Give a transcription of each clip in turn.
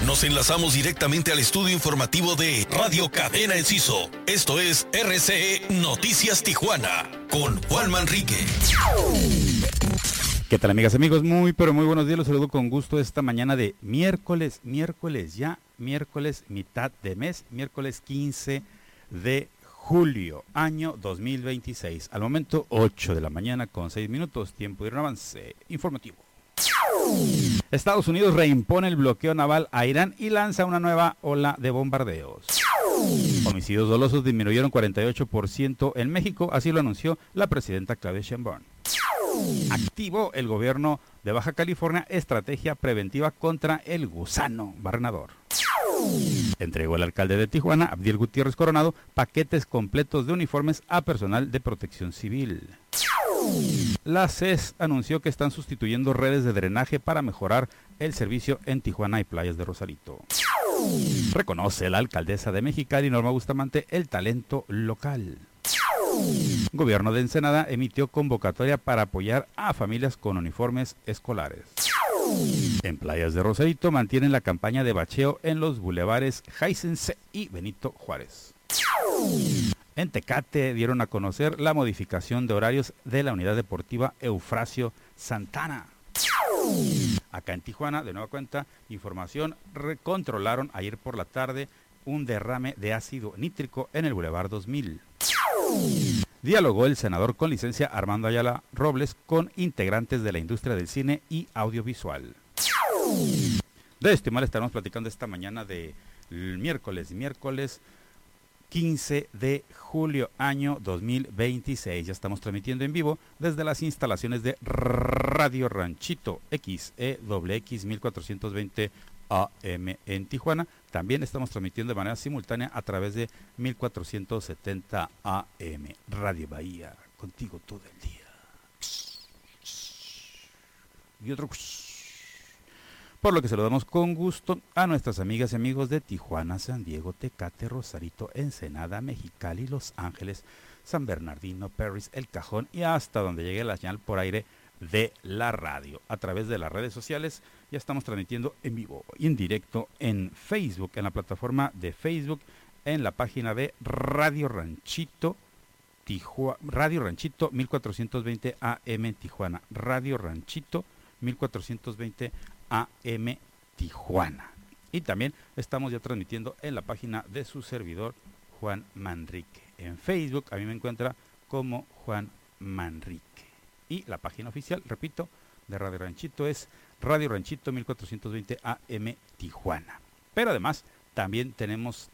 Nos enlazamos directamente al estudio informativo de Radio Cadena Enciso. Esto es RCE Noticias Tijuana con Juan Manrique. ¿Qué tal, amigas, amigos? Muy buenos días. Los saludo con gusto esta mañana de miércoles, mitad de mes, miércoles 15 de julio, año 2026. Al momento, 8 de la mañana con 6 minutos, tiempo de un avance informativo. Estados Unidos reimpone el bloqueo naval a Irán y lanza una nueva ola de bombardeos. Homicidios dolosos disminuyeron 48% en México, así lo anunció la presidenta Claudia Sheinbaum. Activó el gobierno de Baja California estrategia preventiva contra el gusano barrenador. Entregó el alcalde de Tijuana, Abdiel Gutiérrez Coronado, paquetes completos de uniformes a personal de protección civil. La CES anunció que están sustituyendo redes de drenaje para mejorar el servicio en Tijuana y playas de Rosarito. Reconoce la alcaldesa de Mexicali, Norma Bustamante, el talento local. Gobierno de Ensenada emitió convocatoria para apoyar a familias con uniformes escolares. En playas de Rosarito mantienen la campaña de bacheo en los bulevares Jaisense y Benito Juárez. En Tecate dieron a conocer la modificación de horarios de la unidad deportiva Eufrasio Santana. Acá en Tijuana, de nueva cuenta, información, controlaron ayer por la tarde un derrame de ácido nítrico en el Boulevard 2000. Dialogó el senador con licencia Armando Ayala Robles con integrantes de la industria del cine y audiovisual. De esto y más estaremos platicando esta mañana de miércoles 15 de julio, año 2026. Ya estamos transmitiendo en vivo desde las instalaciones de Radio Ranchito XEWX 1420 AM en Tijuana. También estamos transmitiendo de manera simultánea a través de 1470 AM. Radio Bahía, contigo todo el día. Y otro. Por lo que saludamos con gusto a nuestras amigas y amigos de Tijuana, San Diego, Tecate, Rosarito, Ensenada, Mexicali, Los Ángeles, San Bernardino, Perris, El Cajón y hasta donde llegue la señal por aire de la radio. A través de las redes sociales ya estamos transmitiendo en vivo y en directo en Facebook, en la plataforma de Facebook, en la página de Radio Ranchito, Radio Ranchito 1420 AM Tijuana, Radio Ranchito 1420 AM Tijuana. Y también estamos ya transmitiendo en la página de su servidor Juan Manrique. En Facebook a mí me encuentra como Juan Manrique. Y la página oficial, repito, de Radio Ranchito es Radio Ranchito 1420 AM Tijuana. Pero además también tenemos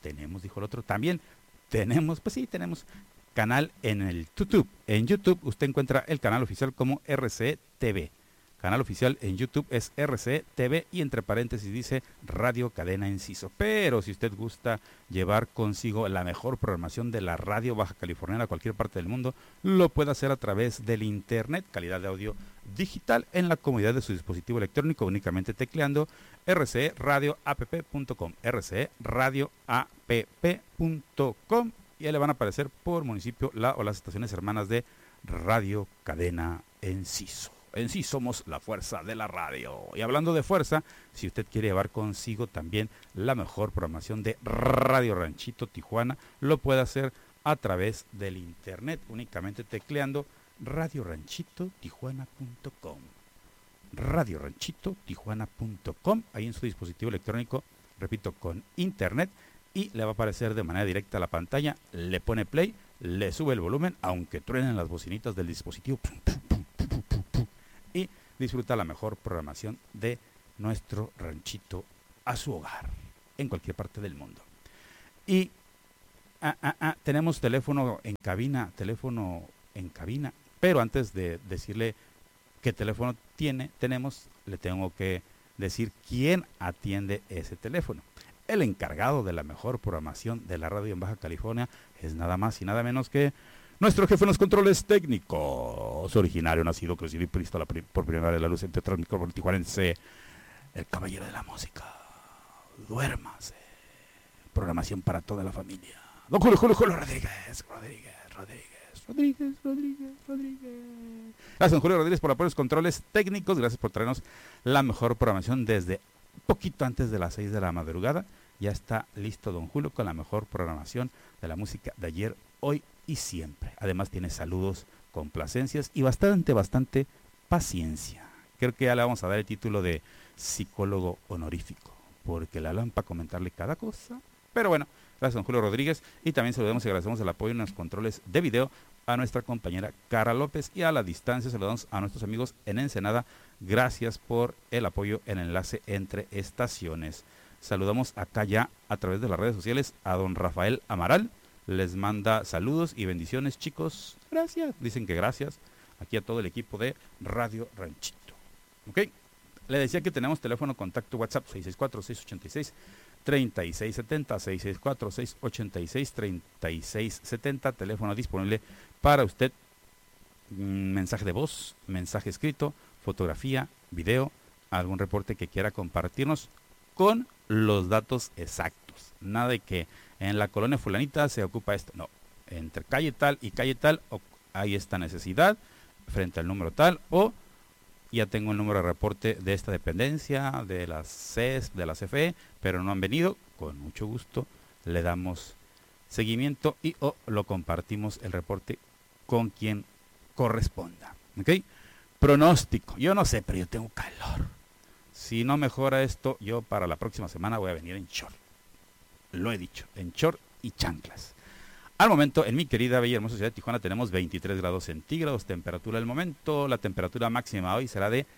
canal en el YouTube. En YouTube usted encuentra el canal oficial como RCE TV. Canal oficial en YouTube es RCE TV y entre paréntesis dice Radio Cadena Enciso. Pero si usted gusta llevar consigo la mejor programación de la radio baja californiana a cualquier parte del mundo, lo puede hacer a través del internet, calidad de audio digital en la comodidad de su dispositivo electrónico, únicamente tecleando rcradioapp.com, rcradioapp.com, y ahí le van a aparecer por municipio o las estaciones hermanas de Radio Cadena Enciso. En sí somos la fuerza de la radio. Y hablando de fuerza, si usted quiere llevar consigo también la mejor programación de Radio Ranchito Tijuana, lo puede hacer a través del internet, únicamente tecleando radioranchitotijuana.com. Radioranchitotijuana.com, ahí en su dispositivo electrónico, repito, con internet, y le va a aparecer de manera directa a la pantalla, le pone play, le sube el volumen, aunque truenen las bocinitas del dispositivo, y disfruta la mejor programación de nuestro ranchito a su hogar, en cualquier parte del mundo. Y tenemos teléfono en cabina, pero antes de decirle qué teléfono tenemos, le tengo que decir quién atiende ese teléfono. El encargado de la mejor programación de la radio en Baja California es nada más y nada menos que nuestro jefe en los controles técnicos, originario, nacido, crecido y presto por primera vez la luz entre el micrófono tijuanense, el caballero de la música. Duérmase. Programación para toda la familia. Don Julio Rodríguez. Gracias, don Julio Rodríguez, por apoyar los controles técnicos. Gracias por traernos la mejor programación desde poquito antes de las 6 de la madrugada. Ya está listo don Julio con la mejor programación de la música de ayer, hoy y siempre. Además tiene saludos, complacencias y bastante paciencia. Creo que ya le vamos a dar el título de psicólogo honorífico, porque le hablan para comentarle cada cosa. Pero bueno, gracias a don Julio Rodríguez, y también saludamos y agradecemos el apoyo en los controles de video a nuestra compañera Cara López, y a la distancia saludamos a nuestros amigos en Ensenada. Gracias por el apoyo en el enlace entre estaciones. Saludamos acá ya a través de las redes sociales a don Rafael Amaral. Les manda saludos y bendiciones, chicos. Gracias. Dicen que gracias. Aquí a todo el equipo de Radio Ranchito. Ok. Le decía que tenemos teléfono contacto WhatsApp 664-686-3670, 664-686-3670. Teléfono disponible para usted. Mensaje de voz, mensaje escrito, fotografía, video, algún reporte que quiera compartirnos con los datos exactos. Nada de que en la colonia fulanita se ocupa esto. No, entre calle tal y calle tal hay esta necesidad frente al número tal, o ya tengo el número de reporte de esta dependencia, de las CES, de la CFE, pero no han venido. Con mucho gusto le damos seguimiento y o lo compartimos el reporte con quien corresponda. ¿Ok? Pronóstico. Yo no sé, pero yo tengo calor. Si no mejora esto, yo para la próxima semana voy a venir en short. Lo he dicho, en short y chanclas. Al momento, en mi querida, bella, hermosa ciudad de Tijuana, tenemos 23 grados centígrados, temperatura del momento. La temperatura máxima hoy será de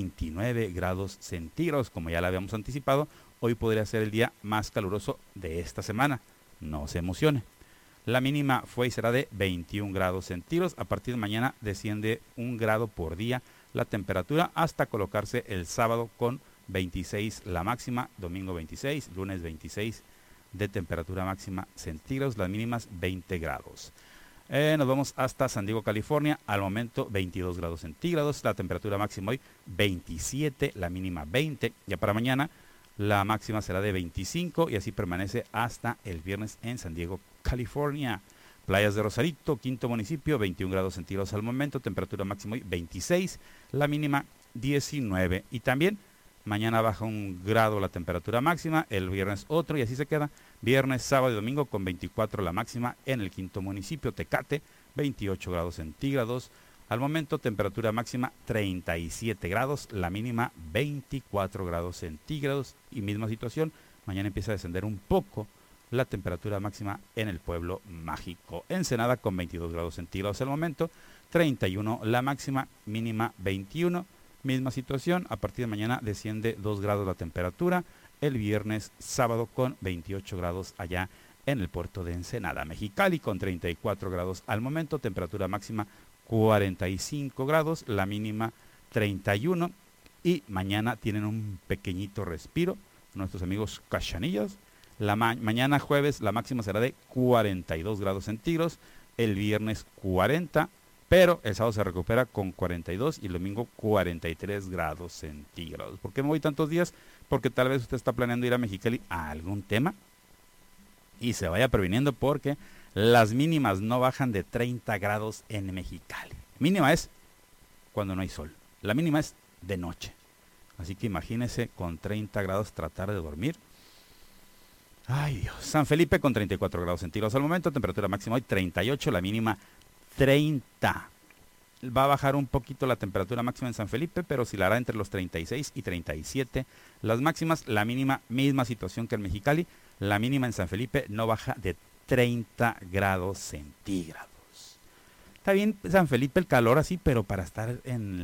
29 grados centígrados. Como ya la habíamos anticipado, hoy podría ser el día más caluroso de esta semana. No se emocione. La mínima fue y será de 21 grados centígrados. A partir de mañana desciende 1 grado por día la temperatura hasta colocarse el sábado con 26 la máxima, domingo 26, lunes 26 de temperatura máxima centígrados, las mínimas 20 grados. Nos vamos hasta San Diego, California, al momento 22 grados centígrados, la temperatura máxima hoy 27, la mínima 20, ya para mañana la máxima será de 25 y así permanece hasta el viernes en San Diego, California. Playas de Rosarito, quinto municipio, 21 grados centígrados al momento, temperatura máxima hoy 26, la mínima 19 y también mañana baja 1 grado la temperatura máxima, el viernes otro y así se queda. Viernes, sábado y domingo con 24 la máxima en el quinto municipio, Tecate, 28 grados centígrados. Al momento temperatura máxima 37 grados, la mínima 24 grados centígrados y misma situación. Mañana empieza a descender un poco la temperatura máxima en el pueblo mágico. Ensenada con 22 grados centígrados al momento, 31 la máxima, mínima 21. Misma situación, a partir de mañana desciende 2 grados la temperatura, el viernes, sábado con 28 grados allá en el puerto de Ensenada. Mexicali con 34 grados al momento, temperatura máxima 45 grados, la mínima 31 y mañana tienen un pequeñito respiro nuestros amigos cachanillas. Mañana jueves la máxima será de 42 grados centígrados, el viernes 40, pero el sábado se recupera con 42 y el domingo 43 grados centígrados. ¿Por qué me voy tantos días? Porque tal vez usted está planeando ir a Mexicali a algún tema y se vaya previniendo porque las mínimas no bajan de 30 grados en Mexicali. Mínima es cuando no hay sol, la mínima es de noche. Así que imagínese con 30 grados tratar de dormir. Ay Dios. San Felipe con 34 grados centígrados al momento, temperatura máxima hoy 38, la mínima 30. Va a bajar un poquito la temperatura máxima en San Felipe, pero oscilará entre los 36 y 37 las máximas. La mínima, misma situación que en Mexicali. La mínima en San Felipe no baja de 30 grados centígrados. Está bien San Felipe el calor así, pero para estar en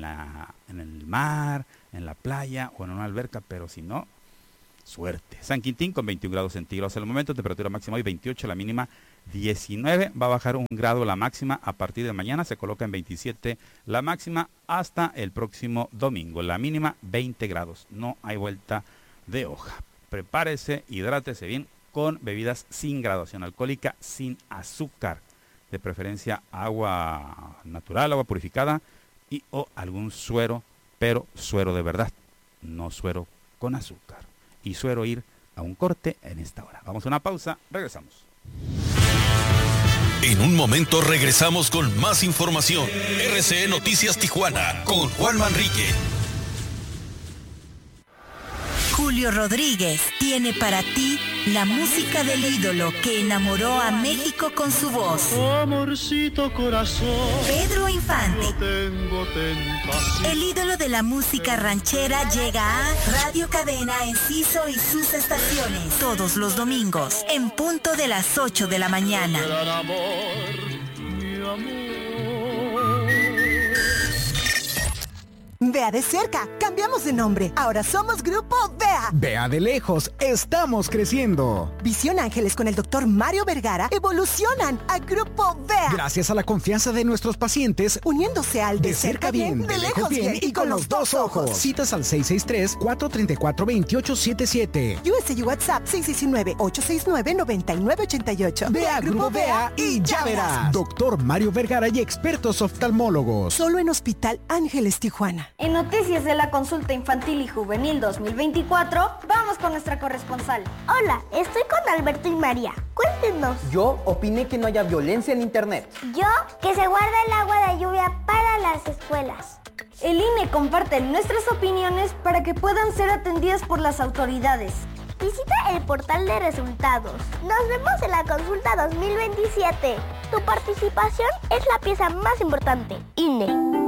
el mar, en la playa o en una alberca, pero si no, suerte. San Quintín con 21 grados centígrados al momento, temperatura máxima hoy 28, la mínima 19, va a bajar 1 grado la máxima a partir de mañana, se coloca en 27 la máxima hasta el próximo domingo, la mínima 20 grados, no hay vuelta de hoja. Prepárese, hidrátese bien con bebidas sin graduación alcohólica, sin azúcar, de preferencia agua natural, agua purificada y o algún suero, pero suero de verdad, no suero con azúcar. Y suero ir a un corte en esta hora. Vamos a una pausa, regresamos. En un momento regresamos con más información. RCE Noticias Tijuana con Juan Manrique. Julio Rodríguez tiene para ti la música del ídolo que enamoró a México con su voz. Amorcito corazón, Pedro Infante. no tengo tentación. El ídolo de la música ranchera llega a Radio Cadena Enciso y sus estaciones. Todos los domingos, en punto de las 8 de la mañana. Gran amor, mi amor. Vea de cerca, cambiamos de nombre. Ahora somos Grupo Vea. Vea de lejos, estamos creciendo. Visión Ángeles con el doctor Mario Vergara evolucionan a Grupo Vea. Gracias a la confianza de nuestros pacientes, uniéndose al de cerca bien, de lejos bien y con los dos ojos. Citas al 663-434-2877. USA y WhatsApp 619-869-9988. Ve a Grupo Vea y ya verás. Doctor Mario Vergara y expertos oftalmólogos. Solo en Hospital Ángeles, Tijuana. En noticias de la consulta infantil y juvenil 2024, vamos con nuestra corresponsal. Hola, estoy con Alberto y María. Cuéntenos. Yo opiné que no haya violencia en internet. Yo, que se guarda el agua de lluvia para las escuelas. El INE comparte nuestras opiniones para que puedan ser atendidas por las autoridades. Visita el portal de resultados. Nos vemos en la consulta 2027. Tu participación es la pieza más importante. INE.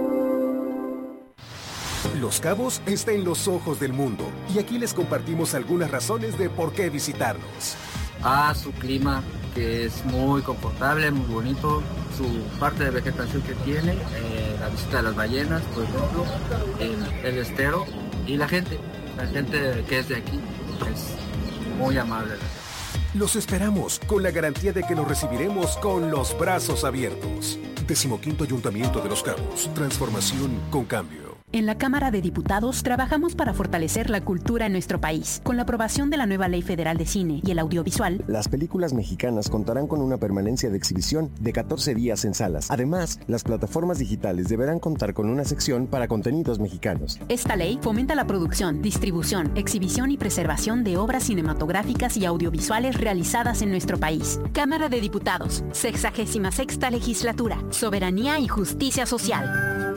Los Cabos está en los ojos del mundo y aquí les compartimos algunas razones de por qué visitarnos. Su clima, que es muy confortable, muy bonito, su parte de vegetación que tiene, la visita de las ballenas, por ejemplo, el estero y la gente que es de aquí es muy amable. Los esperamos con la garantía de que los recibiremos con los brazos abiertos. 15º Ayuntamiento de Los Cabos. Transformación con cambio. En la Cámara de Diputados trabajamos para fortalecer la cultura en nuestro país. Con la aprobación de la nueva Ley Federal de Cine y el Audiovisual, las películas mexicanas contarán con una permanencia de exhibición de 14 días en salas. Además, las plataformas digitales deberán contar con una sección para contenidos mexicanos. Esta ley fomenta la producción, distribución, exhibición y preservación de obras cinematográficas y audiovisuales realizadas en nuestro país. Cámara de Diputados, 66ª Legislatura, Soberanía y Justicia Social.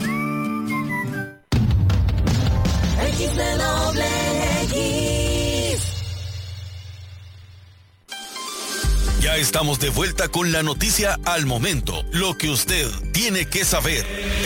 Ya estamos de vuelta con la noticia al momento, lo que usted tiene que saber.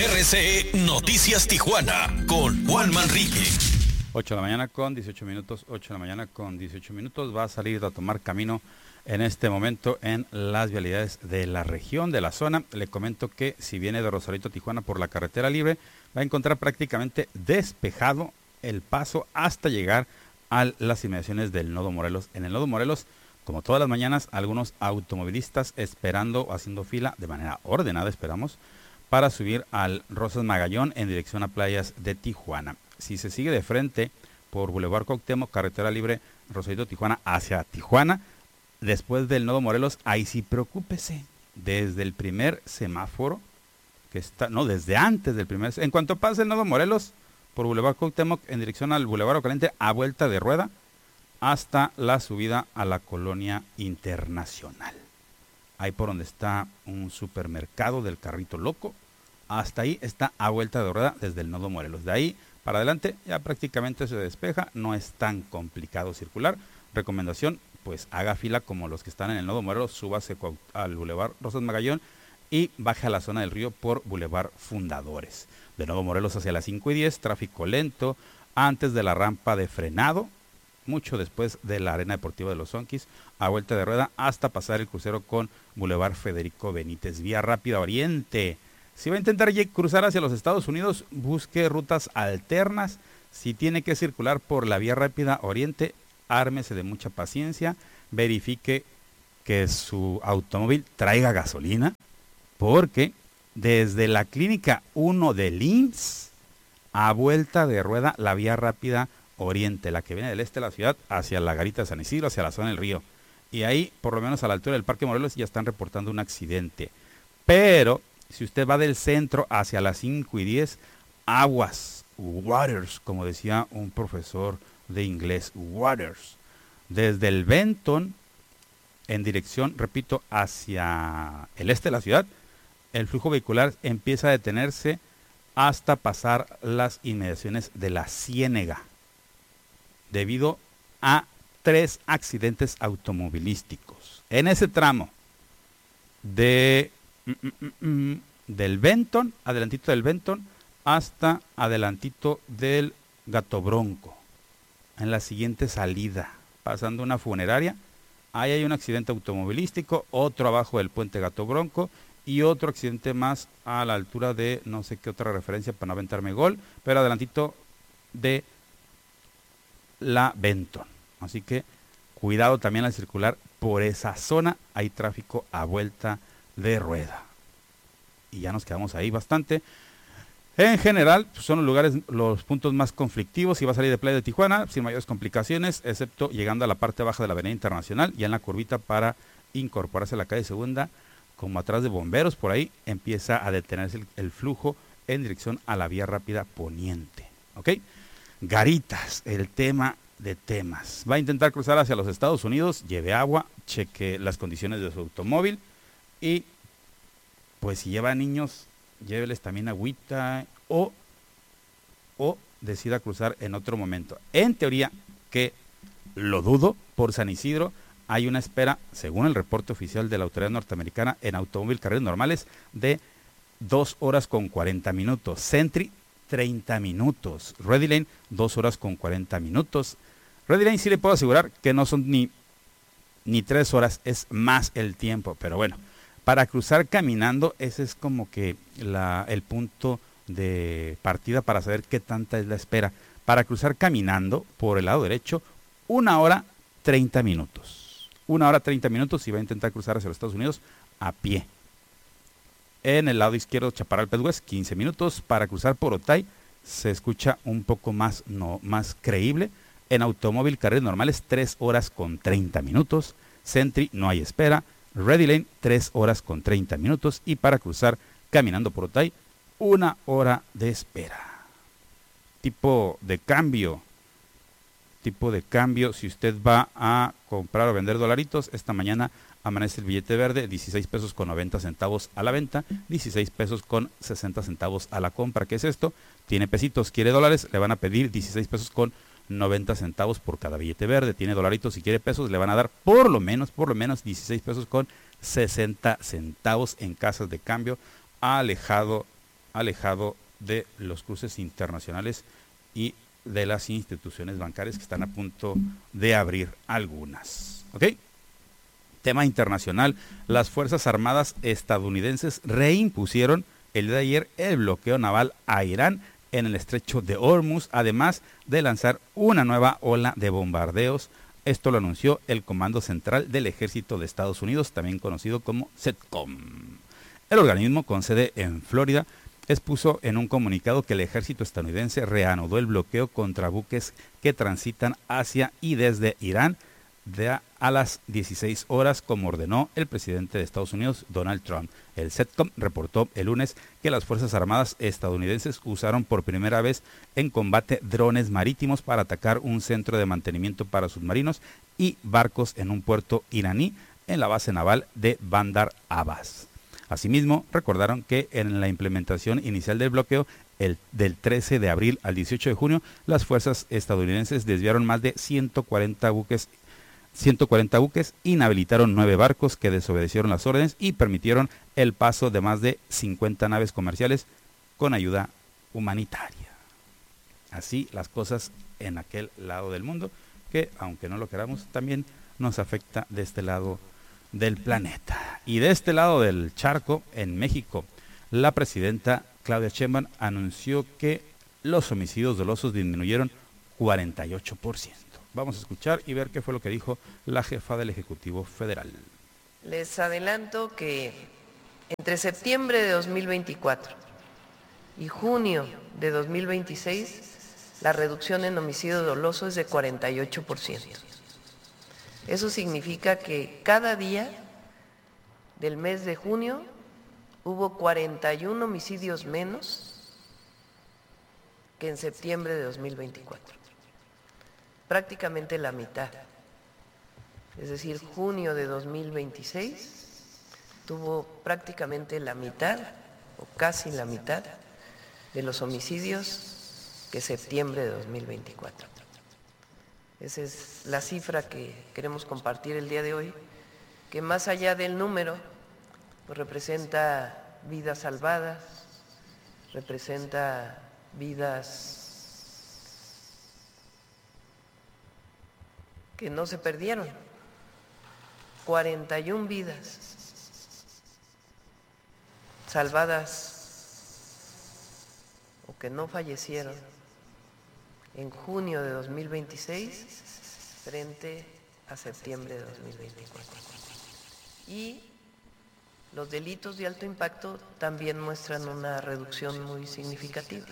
RCE Noticias Tijuana con Juan Manrique. 8 de la mañana con 18 minutos, 8 de la mañana con 18 minutos, va a salir a tomar camino en este momento en las vialidades de la región, de la zona. Le comento que si viene de Rosarito a Tijuana por la carretera libre, va a encontrar prácticamente despejado el paso hasta llegar a las inmediaciones del Nodo Morelos. En el Nodo Morelos, como todas las mañanas, algunos automovilistas esperando o haciendo fila de manera ordenada, esperamos, para subir al Rosas Magallón en dirección a playas de Tijuana. Si se sigue de frente por Boulevard Cuauhtémoc, carretera libre Rosarito Tijuana hacia Tijuana, después del Nodo Morelos, ahí sí preocúpese, desde el primer semáforo, que está, no, desde antes del primer, en cuanto pase el Nodo Morelos, por Boulevard Cuauhtémoc en dirección al Boulevard Caliente a vuelta de rueda hasta la subida a la Colonia Internacional. Ahí por donde está un supermercado del Carrito Loco, hasta ahí está a vuelta de rueda desde el Nodo Morelos. De ahí para adelante ya prácticamente se despeja, no es tan complicado circular. Recomendación, pues haga fila como los que están en el Nodo Morelos, súbase al Boulevard Rosas Magallón y baje a la zona del río por Boulevard Fundadores. De Nodo Morelos hacia las 5:10, tráfico lento antes de la rampa de frenado, mucho después de la Arena Deportiva de los Zonquis, a vuelta de rueda hasta pasar el crucero con Boulevard Federico Benítez. Vía rápida Oriente. Si va a intentar cruzar hacia los Estados Unidos, busque rutas alternas. Si tiene que circular por la vía rápida Oriente, ármese de mucha paciencia, verifique que su automóvil traiga gasolina, porque desde la Clínica 1 del IMSS a vuelta de rueda la vía rápida Oriente, la que viene del este de la ciudad hacia la Garita de San Isidro, hacia la zona del río. Y ahí, por lo menos a la altura del Parque Morelos, ya están reportando un accidente. Pero si usted va del centro hacia las 5:10, aguas, waters, como decía un profesor de inglés, waters. Desde el Benton, en dirección, repito, hacia el este de la ciudad, el flujo vehicular empieza a detenerse hasta pasar las inmediaciones de la Ciénega. debido a 3 accidentes automovilísticos. En ese tramo del Benton, adelantito del Benton, hasta adelantito del Gato Bronco. En la siguiente salida, pasando una funeraria, ahí hay un accidente automovilístico, otro abajo del puente Gato Bronco y otro accidente más a la altura de no sé qué otra referencia para no aventarme gol, pero adelantito de la Benton. Así que cuidado también al circular por esa zona, hay tráfico a vuelta de rueda. Y ya nos quedamos ahí bastante. En general, pues son los lugares, los puntos más conflictivos. Y va a salir de Playa de Tijuana sin mayores complicaciones, excepto llegando a la parte baja de la Avenida Internacional, y en la curvita para incorporarse a la calle Segunda, como atrás de Bomberos, por ahí empieza a detenerse el flujo en dirección a la vía rápida poniente. ¿Ok? Garitas, el tema de temas. Va a intentar cruzar hacia los Estados Unidos, lleve agua, cheque las condiciones de su automóvil y pues si lleva niños, lléveles también agüita o decida cruzar en otro momento. En teoría, que lo dudo, por San Isidro hay una espera, según el reporte oficial de la autoridad norteamericana, en automóvil carriles normales de 2 horas con 40 minutos. Sentry, 30 minutos. Ready Lane, 2 horas con 40 minutos. Ready Lane sí le puedo asegurar que no son ni 3 horas, es más el tiempo. Pero bueno, para cruzar caminando, ese es como que el punto de partida para saber qué tanta es la espera. Para cruzar caminando por el lado derecho, 1 hora 30 minutos. 1 hora 30 minutos si va a intentar cruzar hacia los Estados Unidos a pie. En el lado izquierdo, Chaparral Pet West, 15 minutos. Para cruzar por Otay se escucha un poco más creíble. En automóvil carriles normales, 3 horas con 30 minutos. Sentry, no hay espera. Ready Lane, 3 horas con 30 minutos. Y para cruzar caminando por Otay, 1 hora de espera. Tipo de cambio, si usted va a comprar o vender dolaritos, esta mañana amanece el billete verde, 16 pesos con 90 centavos a la venta, 16 pesos con 60 centavos a la compra. ¿Qué es esto? Tiene pesitos, quiere dólares, le van a pedir 16 pesos con 90 centavos por cada billete verde. Tiene dolaritos, si quiere pesos, le van a dar por lo menos 16 pesos con 60 centavos en casas de cambio, alejado de los cruces internacionales y de las instituciones bancarias que están a punto de abrir algunas. ¿Ok? Tema internacional, las Fuerzas Armadas estadounidenses reimpusieron el día de ayer el bloqueo naval a Irán en el estrecho de Hormuz, además de lanzar una nueva ola de bombardeos. Esto lo anunció el Comando Central del Ejército de Estados Unidos, también conocido como CENTCOM. El organismo, con sede en Florida, expuso en un comunicado que el ejército estadounidense reanudó el bloqueo contra buques que transitan hacia y desde Irán a las 16 horas, como ordenó el presidente de Estados Unidos, Donald Trump. El CENTCOM reportó el lunes que las Fuerzas Armadas estadounidenses usaron por primera vez en combate drones marítimos para atacar un centro de mantenimiento para submarinos y barcos en un puerto iraní en la base naval de Bandar Abbas. Asimismo, recordaron que en la implementación inicial del bloqueo, del 13 de abril al 18 de junio, las fuerzas estadounidenses desviaron más de 140 buques, inhabilitaron 9 barcos que desobedecieron las órdenes y permitieron el paso de más de 50 naves comerciales con ayuda humanitaria. Así las cosas en aquel lado del mundo, que aunque no lo queramos, también nos afecta de este lado del planeta. Y de este lado del charco, en México, la presidenta Claudia Sheinbaum anunció que los homicidios dolosos disminuyeron 48%. Vamos a escuchar y ver qué fue lo que dijo la jefa del Ejecutivo Federal. Les adelanto que entre septiembre de 2024 y junio de 2026, la reducción en homicidio doloso es de 48%. Eso significa que cada día del mes de junio hubo 41 homicidios menos que en septiembre de 2024. Prácticamente la mitad. Es decir, junio de 2026 tuvo prácticamente la mitad o casi la mitad de los homicidios que septiembre de 2024. Esa es la cifra que queremos compartir el día de hoy, que más allá del número, pues representa vidas salvadas, representa vidas que no se perdieron, 41 vidas salvadas o que no fallecieron en junio de 2026 frente a septiembre de 2024. Y los delitos de alto impacto también muestran una reducción muy significativa.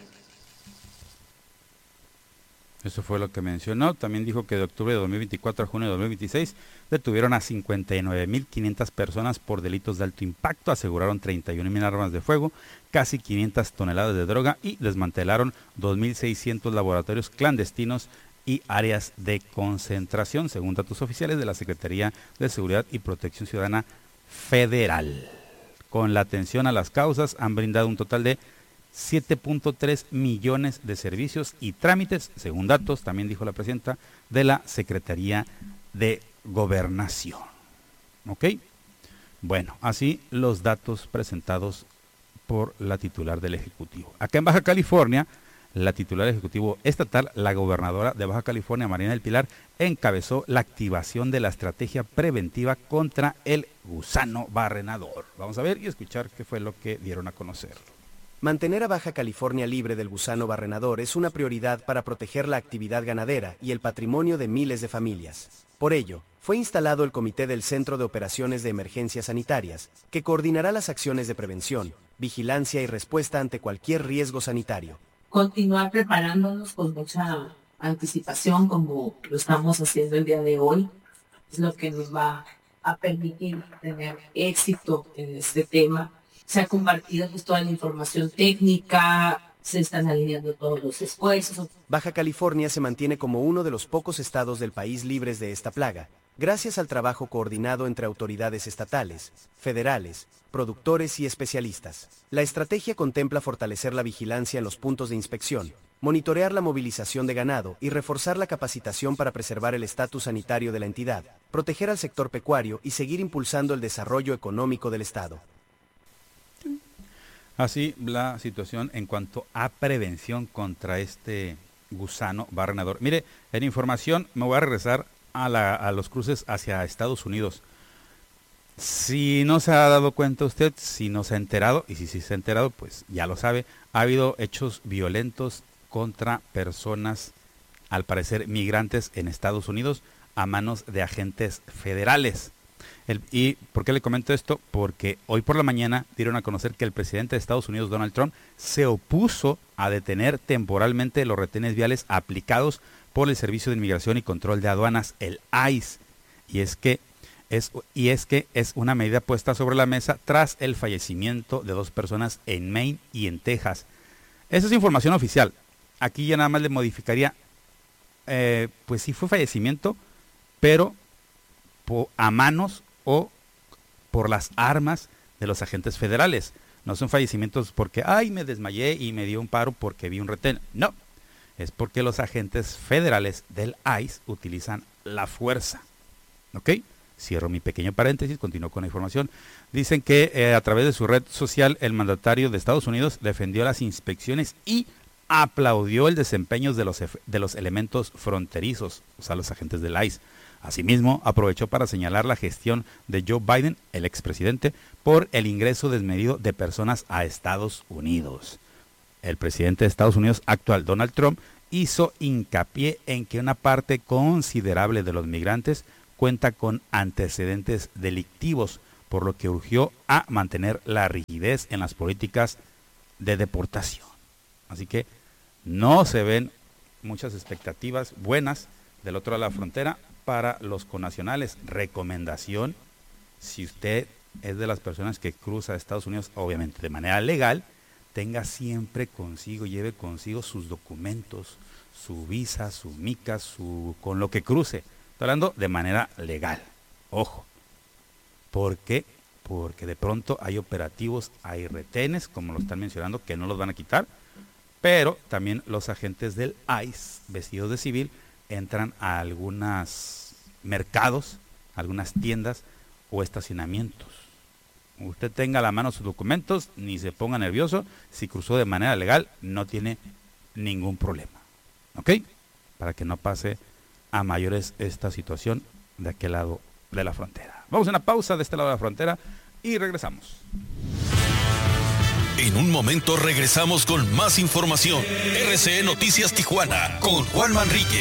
Eso fue lo que mencionó. También dijo que de octubre de 2024 a junio de 2026 detuvieron a 59.500 personas por delitos de alto impacto, aseguraron 31.000 armas de fuego, casi 500 toneladas de droga y desmantelaron 2.600 laboratorios clandestinos y áreas de concentración, según datos oficiales de la Secretaría de Seguridad y Protección Ciudadana Federal. Con la atención a las causas han brindado un total de 7.3 millones de servicios y trámites, según datos, también dijo la presidenta, de la Secretaría de Gobernación. ¿Ok? Bueno, así los datos presentados por la titular del Ejecutivo. Acá en Baja California, la titular del Ejecutivo estatal, la gobernadora de Baja California, Marina del Pilar, encabezó la activación de la estrategia preventiva contra el gusano barrenador. Vamos a ver y escuchar qué fue lo que dieron a conocer. Mantener a Baja California libre del gusano barrenador es una prioridad para proteger la actividad ganadera y el patrimonio de miles de familias. Por ello, fue instalado el Comité del Centro de Operaciones de Emergencias Sanitarias, que coordinará las acciones de prevención, vigilancia y respuesta ante cualquier riesgo sanitario. Continuar preparándonos con mucha anticipación, como lo estamos haciendo el día de hoy, es lo que nos va a permitir tener éxito en este tema. Se ha compartido pues toda la información técnica, se están alineando todos los esfuerzos. Baja California se mantiene como uno de los pocos estados del país libres de esta plaga, gracias al trabajo coordinado entre autoridades estatales, federales, productores y especialistas. La estrategia contempla fortalecer la vigilancia en los puntos de inspección, monitorear la movilización de ganado y reforzar la capacitación para preservar el estatus sanitario de la entidad, proteger al sector pecuario y seguir impulsando el desarrollo económico del estado. Así la situación en cuanto a prevención contra este gusano barrenador. Mire, en información me voy a regresar a los cruces hacia Estados Unidos. Si no se ha dado cuenta usted, si no se ha enterado, y si se ha enterado, pues ya lo sabe, ha habido hechos violentos contra personas, al parecer migrantes en Estados Unidos, a manos de agentes federales. ¿Y por qué le comento esto? Porque hoy por la mañana dieron a conocer que el presidente de Estados Unidos, Donald Trump, se opuso a detener temporalmente los retenes viales aplicados por el Servicio de Inmigración y Control de Aduanas, el ICE. Y es que es una medida puesta sobre la mesa tras el fallecimiento de 2 personas en Maine y en Texas. Esa es información oficial. Aquí ya nada más le modificaría, pues sí fue fallecimiento, pero a manos o por las armas de los agentes federales. No son fallecimientos porque, ay, me desmayé y me dio un paro porque vi un retén. No, es porque los agentes federales del ICE utilizan la fuerza. ¿Ok? Cierro mi pequeño paréntesis, continúo con la información. Dicen que a través de su red social, el mandatario de Estados Unidos defendió las inspecciones y aplaudió el desempeño de los elementos fronterizos, o sea, los agentes del ICE. Asimismo, aprovechó para señalar la gestión de Joe Biden, el expresidente, por el ingreso desmedido de personas a Estados Unidos. El presidente de Estados Unidos actual, Donald Trump, hizo hincapié en que una parte considerable de los migrantes cuenta con antecedentes delictivos, por lo que urgió a mantener la rigidez en las políticas de deportación. Así que no se ven muchas expectativas buenas del otro lado de la frontera para los connacionales. Recomendación, si usted es de las personas que cruza a Estados Unidos, obviamente de manera legal, tenga siempre consigo, lleve consigo sus documentos, su visa, su mica, con lo que cruce. Estoy hablando de manera legal. Ojo. ¿Por qué? Porque de pronto hay operativos, hay retenes, como lo están mencionando, que no los van a quitar, pero también los agentes del ICE, vestidos de civil, entran a algunos mercados, algunas tiendas o estacionamientos. Usted tenga a la mano sus documentos, ni se ponga nervioso. Si cruzó de manera legal, no tiene ningún problema. ¿Ok? Para que no pase a mayores esta situación de aquel lado de la frontera. Vamos a una pausa de este lado de la frontera y regresamos. En un momento regresamos con más información. RCE Noticias Tijuana con Juan Manrique.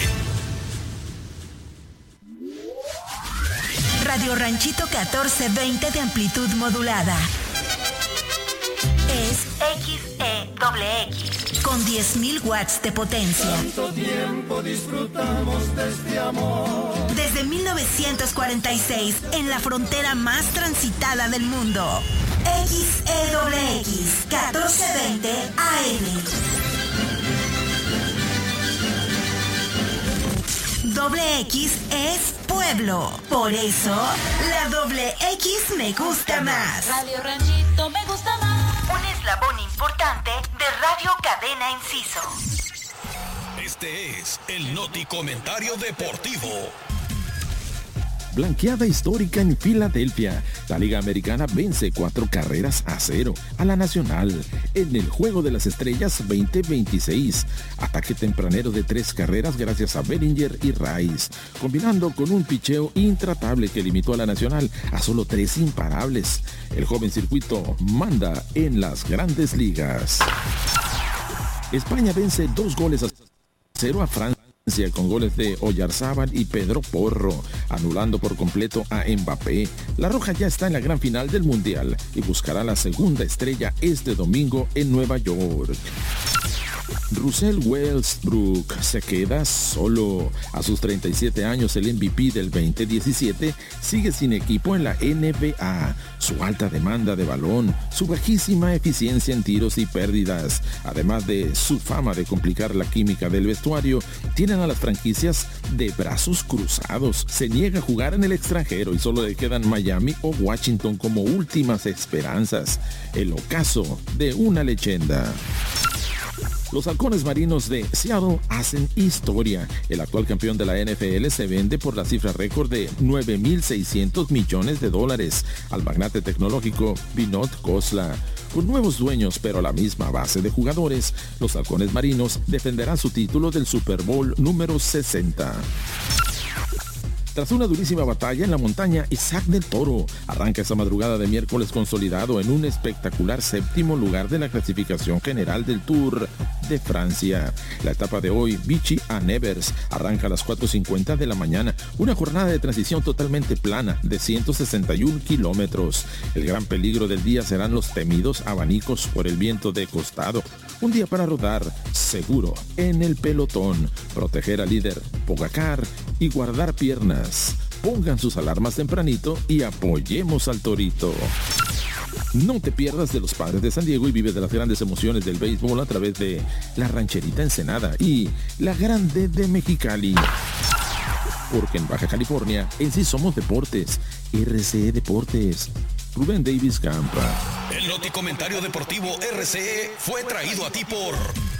Radio Ranchito 1420 de amplitud modulada. Es XEXX con 10.000 watts de potencia. Tanto tiempo disfrutamos de este amor. Desde 1946, en la frontera más transitada del mundo. XEXX 1420 AM. Doble X es pueblo. Por eso, la doble X me gusta más. Radio Ranchito me gusta más. Un eslabón importante de Radio Cadena Enciso. Este es el Noti Comentario Deportivo. Blanqueada histórica en Filadelfia. La Liga Americana vence 4-0 a la Nacional en el Juego de las Estrellas 2026. Ataque tempranero de 3 carreras gracias a Bellinger y Rice, combinando con un picheo intratable que limitó a la Nacional a solo 3 imparables. El joven circuito manda en las Grandes Ligas. España vence 2-0 a Francia con goles de Oyarzábal y Pedro Porro, anulando por completo a Mbappé. La Roja ya está en la gran final del Mundial y buscará la segunda estrella este domingo en Nueva York. Russell Westbrook se queda solo. A sus 37 años, el MVP del 2017 sigue sin equipo en la NBA. Su alta demanda de balón, su bajísima eficiencia en tiros y pérdidas, además de su fama de complicar la química del vestuario, tienen a las franquicias de brazos cruzados. Se niega a jugar en el extranjero y solo le quedan Miami o Washington como últimas esperanzas. El ocaso de una leyenda. Los halcones marinos de Seattle hacen historia. El actual campeón de la NFL se vende por la cifra récord de $9.600 millones al magnate tecnológico Vinod Khosla. Con nuevos dueños pero a la misma base de jugadores, los halcones marinos defenderán su título del Super Bowl número 60. Tras una durísima batalla en la montaña, Isaac del Toro arranca esa madrugada de miércoles consolidado en un espectacular 7º lugar de la clasificación general del Tour de Francia. La etapa de hoy, Vichy a Nevers, arranca a las 4:50 de la mañana, una jornada de transición totalmente plana de 161 kilómetros. El gran peligro del día serán los temidos abanicos por el viento de costado. Un día para rodar seguro en el pelotón, proteger al líder Pogacar y guardar piernas. Pongan sus alarmas tempranito y apoyemos al Torito. No te pierdas de los Padres de San Diego y vive de las grandes emociones del béisbol a través de la Rancherita Ensenada y la Grande de Mexicali. Porque en Baja California, en sí somos deportes. RCE Deportes. Rubén Davis Campa. El Noti Comentario Deportivo RCE fue traído a ti por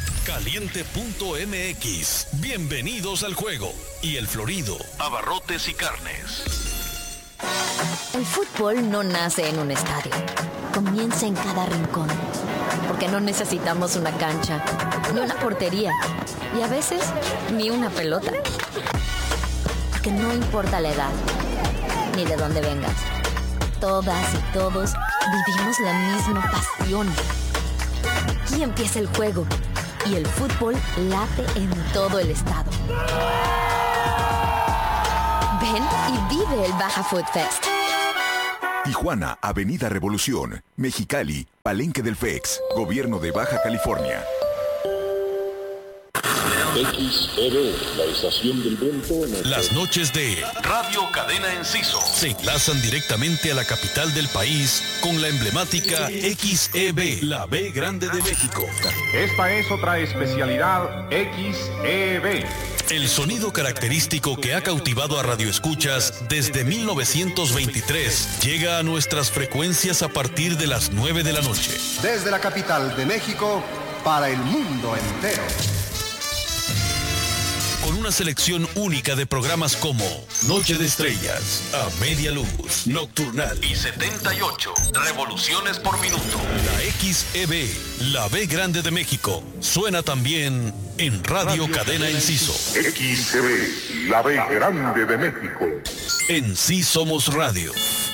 Caliente.mx. Bienvenidos al juego. Y El Florido, abarrotes y carnes. El fútbol no nace en un estadio. Comienza en cada rincón. Porque no necesitamos una cancha, ni una portería, y a veces ni una pelota. Porque no importa la edad, ni de dónde vengas. Todas y todos vivimos la misma pasión. Aquí empieza el juego y el fútbol late en todo el estado. Ven y vive el Baja Food Fest. Tijuana, Avenida Revolución, Mexicali, Palenque del FEX, Gobierno de Baja California. XEB, la estación del viento. Las noches de Radio Cadena Enciso se enlazan directamente a la capital del país con la emblemática XEB, la B Grande de México. Esta es otra especialidad XEB. El sonido característico que ha cautivado a radioescuchas desde 1923 llega a nuestras frecuencias a partir de las 9 de la noche. Desde la capital de México para el mundo entero. Con una una selección única de programas como Noche de Estrellas, A Media Luz, Nocturnal y 78 revoluciones por minuto. La XEB, la B Grande de México, suena también en Radio Cadena Enciso. XEB, la B Grande de México. En Sí Somos Radio.